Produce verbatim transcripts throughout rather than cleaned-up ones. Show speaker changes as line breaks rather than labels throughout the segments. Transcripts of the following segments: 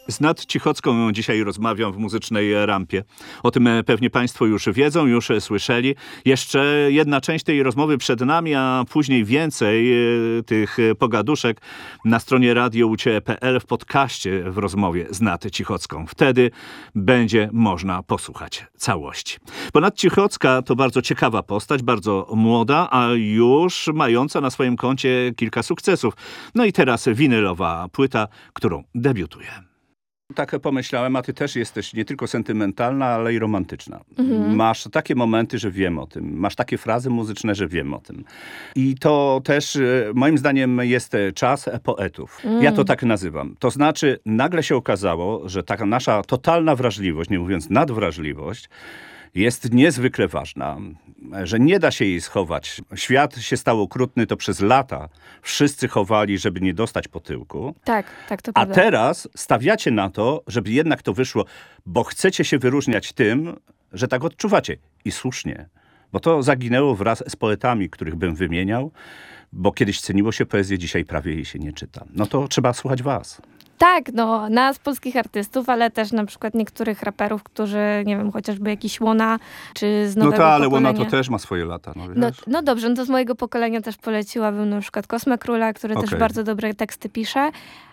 Z Nat Cichocką dzisiaj rozmawiam w Muzycznej Rampie. O tym pewnie państwo już wiedzą, już słyszeli. Jeszcze jedna część tej rozmowy przed nami, a później więcej e, tych pogaduszek na stronie radio u cie kropka pe el w podcaście w rozmowie z Nat Cichocką. Wtedy będzie można posłuchać całości. Bo Nat Cichocka to bardzo ciekawa postać, bardzo młoda, a już mająca na swoim koncie kilka sukcesów. No i teraz winylowa płyta, którą debiutuje. Tak pomyślałem, a ty też jesteś nie tylko sentymentalna, ale i romantyczna. Mhm. Masz takie momenty, że wiem o tym. Masz takie frazy muzyczne, że wiem o tym. I to też moim zdaniem jest czas poetów. Mm. Ja to tak nazywam. To znaczy nagle się okazało, że taka nasza totalna wrażliwość, nie mówiąc nadwrażliwość, jest niezwykle ważna, że nie da się jej schować. Świat się stał okrutny, to przez lata wszyscy chowali, żeby nie dostać po tyłku.
Tak, tak, to
A
prawda.
teraz stawiacie na to, żeby jednak to wyszło, bo chcecie się wyróżniać tym, że tak odczuwacie. I słusznie, bo to zaginęło wraz z poetami, których bym wymieniał, bo kiedyś ceniło się poezję, dzisiaj prawie jej się nie czyta. No to trzeba słuchać was.
Tak, no, nas, polskich artystów, ale też na przykład niektórych raperów, którzy, nie wiem, chociażby jakiś Łona, czy z nowego
No to, ale
pokolenia.
Łona to też ma swoje lata, no wiesz?
No, no dobrze, no to z mojego pokolenia też poleciłabym na przykład Kosmę Króla, który
Okej.
też bardzo dobre teksty pisze,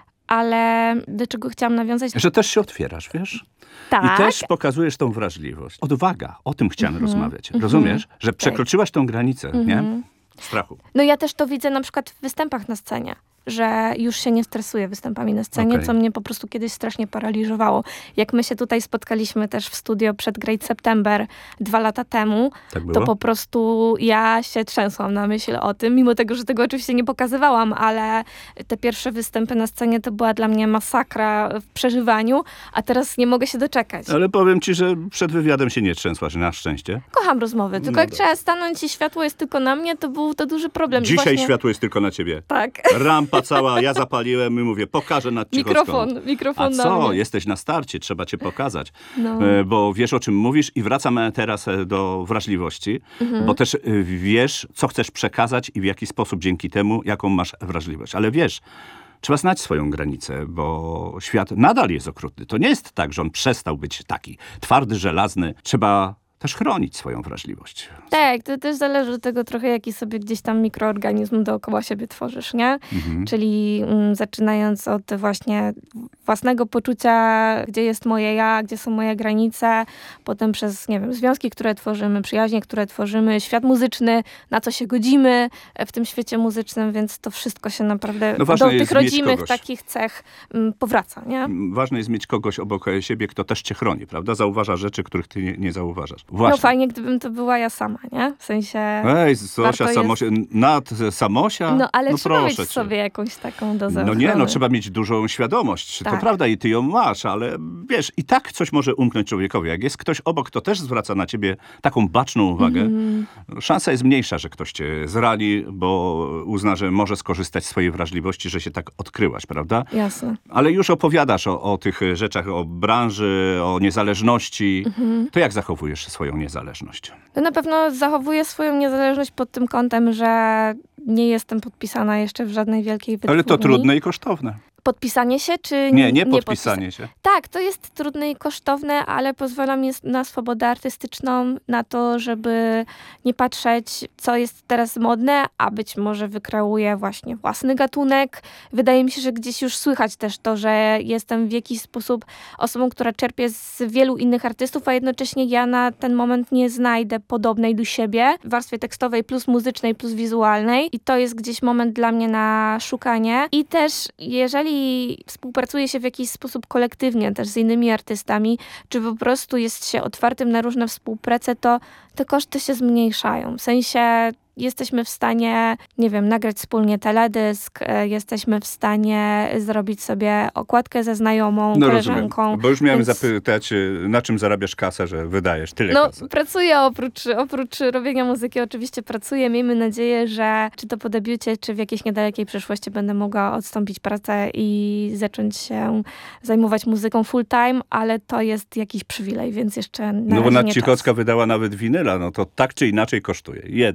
ale do czego chciałam nawiązać?
Że też się otwierasz, wiesz?
Tak.
I też pokazujesz tą wrażliwość. Odwaga, o tym chciałem
Mhm.
rozmawiać.
Mhm.
Rozumiesz? Że przekroczyłaś tą granicę, nie?
Mhm.
Strachu.
No ja też to widzę na przykład w występach na scenie, że już się nie stresuję występami na scenie,
Okej.
co mnie po prostu kiedyś strasznie paraliżowało. Jak my się tutaj spotkaliśmy też w studio przed Great September dwa lata temu,
Tak było?
to po prostu ja się trzęsłam na myśl o tym, mimo tego, że tego oczywiście nie pokazywałam, ale te pierwsze występy na scenie to była dla mnie masakra w przeżywaniu, a teraz nie mogę się doczekać.
Ale powiem ci, że przed wywiadem się nie trzęsłaś, na szczęście.
Kocham rozmowy, tylko
No
jak
dobrze.
trzeba stanąć i światło jest tylko na mnie, to był to duży problem. I
Dzisiaj
właśnie...
światło jest tylko na ciebie.
Tak.
Rampa cała, ja zapaliłem i mówię, pokażę Nat Cichocką.
Mikrofon, mikrofon
A
na
co?
mnie.
Jesteś na starcie, trzeba cię pokazać.
No.
E, Bo wiesz, o czym mówisz i wracam teraz e, do wrażliwości,
Mhm.
bo też e, wiesz, co chcesz przekazać i w jaki sposób dzięki temu, jaką masz wrażliwość. Ale wiesz, trzeba znać swoją granicę, bo świat nadal jest okrutny. To nie jest tak, że on przestał być taki twardy, żelazny. Trzeba też chronić swoją wrażliwość.
Tak, to też zależy od tego trochę, jaki sobie gdzieś tam mikroorganizm dookoła siebie tworzysz, nie?
Mhm.
Czyli mm, zaczynając od właśnie własnego poczucia, gdzie jest moje ja, gdzie są moje granice, potem przez, nie wiem, związki, które tworzymy, przyjaźnie, które tworzymy, świat muzyczny, na co się godzimy w tym świecie muzycznym, więc to wszystko się naprawdę
No ważne
do
jest
tych
mieć
rodzimych
kogoś.
takich cech mm, powraca, nie?
Ważne jest mieć kogoś obok siebie, kto też cię chroni, prawda? Zauważa rzeczy, których ty nie, nie zauważasz.
No
Właśnie.
fajnie, gdybym to była ja sama, nie? W sensie...
Ej, Zosia,
warto
Samosia, nad Samosia?
No ale
no
trzeba
proszę
mieć
cię.
w sobie jakąś taką dozę
No nie, no
ochrony.
trzeba mieć dużą świadomość. To
Tak.
prawda i ty ją masz, ale wiesz, i tak coś może umknąć człowiekowi. Jak jest ktoś obok, kto też zwraca na ciebie taką baczną uwagę,
Mm.
szansa jest mniejsza, że ktoś cię zrani, bo uzna, że może skorzystać z swojej wrażliwości, że się tak odkryłaś, prawda?
Jasne.
Ale już opowiadasz o, o tych rzeczach, o branży, o niezależności.
Mhm.
To jak zachowujesz swoją niezależność?
No na pewno zachowuję swoją niezależność pod tym kątem, że nie jestem podpisana jeszcze w żadnej wielkiej wytwórni.
Ale to trudne i kosztowne.
Podpisanie się, czy
Nie, nie
podpisa-
podpisanie się.
Tak, to jest trudne i kosztowne, ale pozwala mi na swobodę artystyczną, na to, żeby nie patrzeć, co jest teraz modne, a być może wykreuję właśnie własny gatunek. Wydaje mi się, że gdzieś już słychać też to, że jestem w jakiś sposób osobą, która czerpie z wielu innych artystów, a jednocześnie ja na ten moment nie znajdę podobnej do siebie w warstwie tekstowej plus muzycznej plus wizualnej i to jest gdzieś moment dla mnie na szukanie. I też jeżeli współpracuje się w jakiś sposób kolektywnie też z innymi artystami, czy po prostu jest się otwartym na różne współprace, to te koszty się zmniejszają. W sensie jesteśmy w stanie, nie wiem, nagrać wspólnie teledysk, e, jesteśmy w stanie zrobić sobie okładkę ze znajomą,
No
koleżanką.
rozumiem, bo już miałem
więc-
zapytać, y, na czym zarabiasz kasę, że wydajesz tyle
No,
kasy.
pracuję oprócz, oprócz robienia muzyki, oczywiście pracuję. Miejmy nadzieję, że czy to po debiucie, czy w jakiejś niedalekiej przyszłości będę mogła odstąpić pracę i zacząć się zajmować muzyką full time, ale to jest jakiś przywilej, więc jeszcze na
No bo
razie
Nat
nie
Cichocka
czas.
wydała nawet winyla, no to tak czy inaczej kosztuje. Jedno.
Tak,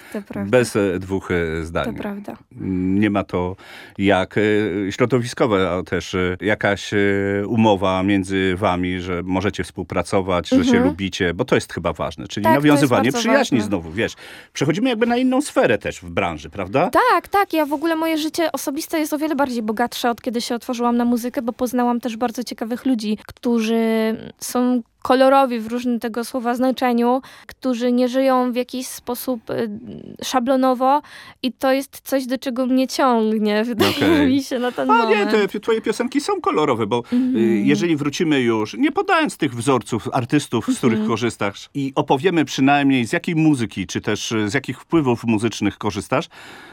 To prawda.
Bez e, dwóch e, zdań.
To prawda.
Nie ma to jak e, środowiskowe, a też e, jakaś e, umowa między wami, że możecie współpracować,
Mhm.
że się lubicie, bo to jest chyba ważne. Czyli
Tak, to jest
nawiązywanie
bardzo
przyjaźni
ważne.
znowu, wiesz. Przechodzimy jakby na inną sferę też w branży, prawda?
Tak, tak. Ja w ogóle moje życie osobiste jest o wiele bardziej bogatsze od kiedy się otworzyłam na muzykę, bo poznałam też bardzo ciekawych ludzi, którzy są kolorowi w różnym tego słowa znaczeniu, którzy nie żyją w jakiś sposób y, szablonowo i to jest coś, do czego mnie ciągnie, wydaje
Okej.
mi się na ten
A
moment.
nie, te twoje piosenki są kolorowe, bo
Mhm.
y, jeżeli wrócimy już, nie podając tych wzorców, artystów, z których
Mhm.
korzystasz i opowiemy przynajmniej z jakiej muzyki, czy też y, z jakich wpływów muzycznych korzystasz,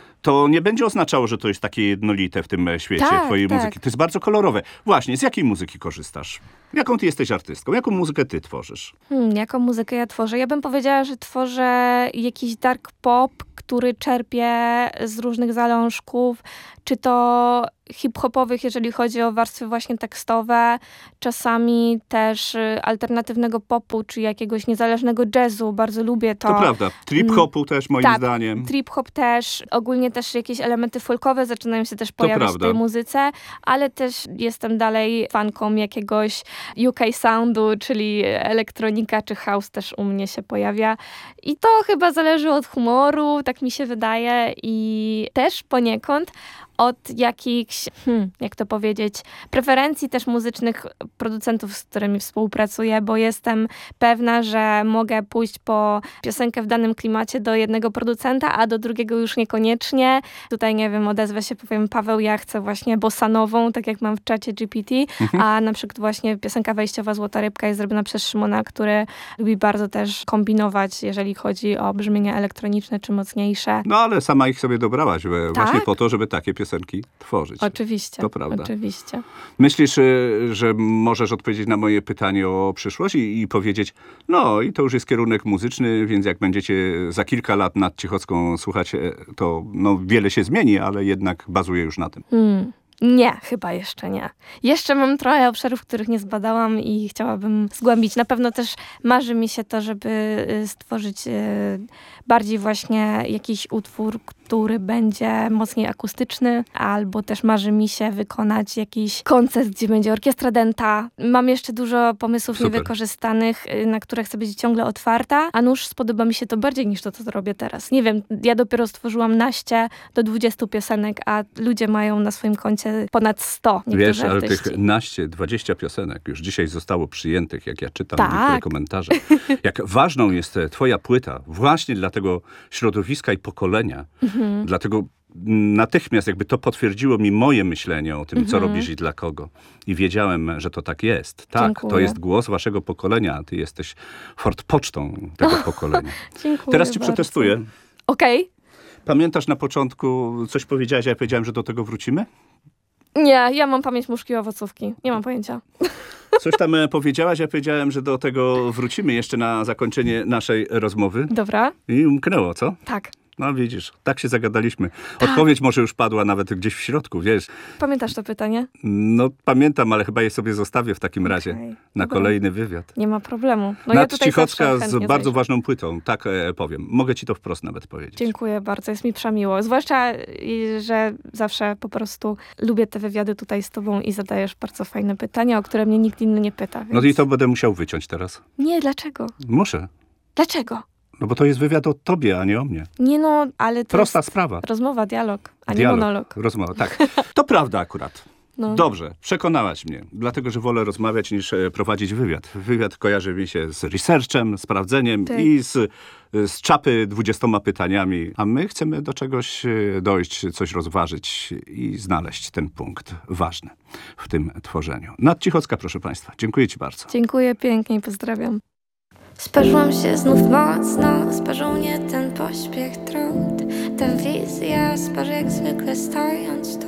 to nie będzie oznaczało, że to jest takie jednolite w tym e, świecie
Tak,
twojej
tak.
muzyki. To jest bardzo kolorowe. Właśnie, z jakiej muzyki korzystasz? Jaką ty jesteś artystką? Jaką muzykę ty tworzysz?
Hmm, jaką muzykę ja tworzę? Ja bym powiedziała, że tworzę jakiś dark pop, który czerpie z różnych zalążków, czy to hip-hopowych, jeżeli chodzi o warstwy właśnie tekstowe, czasami też y, alternatywnego popu, czy jakiegoś niezależnego jazzu. Bardzo lubię to.
To prawda. Trip-hopu też moim
tak,
zdaniem.
Trip-hop też, ogólnie też jakieś elementy folkowe zaczynają się też pojawiać w
prawda.
tej muzyce, ale też jestem dalej fanką jakiegoś U K soundu, czyli elektronika czy house też u mnie się pojawia. I to chyba zależy od humoru, tak mi się wydaje i też poniekąd od jakichś, hmm, jak to powiedzieć, preferencji też muzycznych producentów, z którymi współpracuję, bo jestem pewna, że mogę pójść po piosenkę w danym klimacie do jednego producenta, a do drugiego już niekoniecznie. Tutaj, nie wiem, odezwę się, powiem, Paweł, ja chcę właśnie bossanową, tak jak mam w czacie G P T, a na przykład właśnie piosenka wejściowa Złota Rybka jest zrobiona przez Szymona, który lubi bardzo też kombinować, jeżeli chodzi o brzmienia elektroniczne czy mocniejsze.
No ale sama ich sobie dobrałaś e, właśnie
Tak?
po to, żeby takie piosenki tworzyć.
Oczywiście.
To prawda.
Oczywiście.
Myślisz, y, że możesz odpowiedzieć na moje pytanie o przyszłość i, i powiedzieć, no i to już jest kierunek muzyczny, więc jak będziecie za kilka lat nad Cichocką słuchać, e, to no, wiele się zmieni, ale jednak bazuje już na tym.
Hmm. Nie, chyba jeszcze nie. Jeszcze mam trochę obszarów, których nie zbadałam i chciałabym zgłębić. Na pewno też marzy mi się to, żeby y, stworzyć y, bardziej właśnie jakiś utwór, który będzie mocniej akustyczny, albo też marzy mi się wykonać jakiś koncert, gdzie będzie orkiestra dęta. Mam jeszcze dużo pomysłów
Super.
niewykorzystanych, y, na które chcę być ciągle otwarta, a nuż spodoba mi się to bardziej niż to, co robię teraz. Nie wiem, ja dopiero stworzyłam naście do dwudziestu piosenek, a ludzie mają na swoim koncie ponad sto.
Wiesz,
niektórzy
ale
artyści.
tych naście, dwadzieścia piosenek już dzisiaj zostało przyjętych, jak ja czytam
Tak.
niektóre komentarze. Jak ważną jest e, twoja płyta właśnie dla tego środowiska i pokolenia.
Mhm.
Dlatego natychmiast jakby to potwierdziło mi moje myślenie o tym, co
Mhm.
robisz i dla kogo. I wiedziałem, że to tak jest. Tak,
Dziękuję.
to jest głos waszego pokolenia, a ty jesteś fortpocztą tego pokolenia.
Dziękuję
Teraz ci
bardzo.
przetestuję.
Okej.
Pamiętasz na początku, coś powiedziałaś, a ja powiedziałem, że do tego wrócimy?
Nie, ja mam pamięć muszki i owocówki. Nie mam pojęcia.
Coś tam e, powiedziałaś, ja powiedziałem, że do tego wrócimy jeszcze na zakończenie naszej rozmowy.
Dobra?
I umknęło, co?
Tak.
No widzisz, tak się zagadaliśmy. Odpowiedź może już padła nawet gdzieś w środku, wiesz.
Pamiętasz to pytanie?
No pamiętam, ale chyba je sobie zostawię w takim razie
Okej,
na
dobra.
kolejny wywiad.
Nie ma problemu. No
Nad
ja tutaj
Cichocka
zawsze
z
chętnie
bardzo
zajrzę.
ważną płytą, tak e, powiem. Mogę ci to wprost nawet powiedzieć.
Dziękuję bardzo, jest mi przemiło. Zwłaszcza, y, że zawsze po prostu lubię te wywiady tutaj z tobą i zadajesz bardzo fajne pytania, o które mnie nikt inny nie pyta. Więc...
No i to będę musiał wyciąć teraz.
Nie, dlaczego?
Muszę.
Dlaczego?
No bo to jest wywiad o tobie, a nie o mnie.
Nie no, ale to
Prosta
jest
sprawa.
rozmowa, dialog, a nie
Dialog,
monolog.
rozmowa, tak. To prawda akurat.
No.
Dobrze, przekonałaś mnie, dlatego że wolę rozmawiać niż e, prowadzić wywiad. Wywiad kojarzy mi się z researchem, sprawdzeniem
Tak.
i z, z czapy dwudziestoma pytaniami, a my chcemy do czegoś e, dojść, coś rozważyć i znaleźć ten punkt ważny w tym tworzeniu. Nad Cichocka, proszę państwa. Dziękuję ci bardzo.
Dziękuję pięknie i pozdrawiam. Sparzyłam się znów mocno, sparzył mnie ten pośpiech trud. Ta wizja sparzy jak zwykle stojąc tu.